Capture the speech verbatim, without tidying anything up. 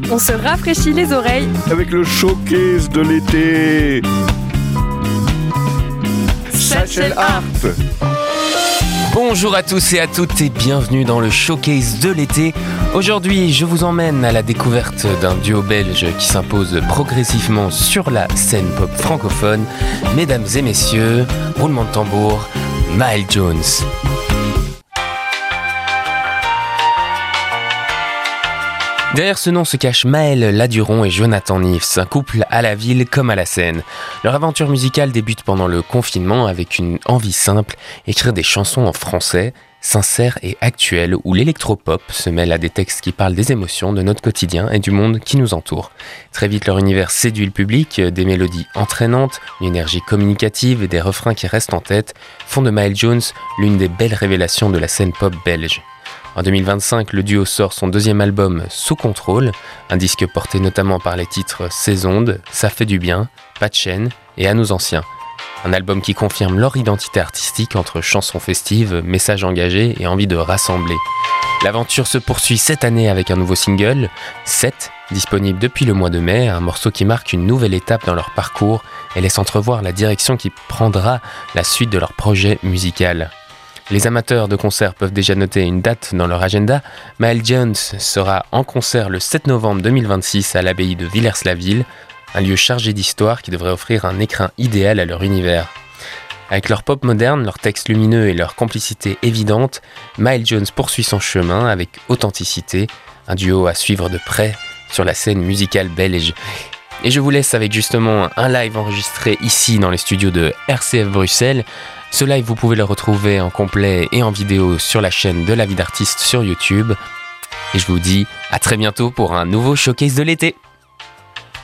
on se rafraîchit les oreilles avec le showcase de l'été. Satchel Art. Bonjour à tous et à toutes et bienvenue dans le showcase de l'été. Aujourd'hui, je vous emmène à la découverte d'un duo belge qui s'impose progressivement sur la scène pop francophone. Mesdames et messieurs, roulement de tambour, Maël Jones. Derrière ce nom se cachent Maël Laduron et Jonathan Nifs, un couple à la ville comme à la scène. Leur aventure musicale débute pendant le confinement avec une envie simple, écrire des chansons en français, sincères et actuelles, où l'électropop se mêle à des textes qui parlent des émotions, de notre quotidien et du monde qui nous entoure. Très vite, leur univers séduit le public, des mélodies entraînantes, une énergie communicative et des refrains qui restent en tête font de Maël Jones l'une des belles révélations de la scène pop belge. En deux mille vingt-cinq, le duo sort son deuxième album Sous contrôle, un disque porté notamment par les titres Ces ondes, Ça fait du bien, Pas de chaîne et À nos anciens. Un album qui confirme leur identité artistique entre chansons festives, messages engagés et envie de rassembler. L'aventure se poursuit cette année avec un nouveau single, sept, disponible depuis le mois de mai, un morceau qui marque une nouvelle étape dans leur parcours et laisse entrevoir la direction qui prendra la suite de leur projet musical. Les amateurs de concerts peuvent déjà noter une date dans leur agenda. Maël Jones sera en concert le sept novembre deux mille vingt-six à l'abbaye de Villers-la-Ville, un lieu chargé d'histoire qui devrait offrir un écrin idéal à leur univers. Avec leur pop moderne, leurs textes lumineux et leur complicité évidente, Maël Jones poursuit son chemin avec authenticité, un duo à suivre de près sur la scène musicale belge. Et je vous laisse avec justement un live enregistré ici dans les studios de R C F Bruxelles. Ce live, vous pouvez le retrouver en complet et en vidéo sur la chaîne de La Vie d'Artiste sur YouTube. Et je vous dis à très bientôt pour un nouveau showcase de l'été.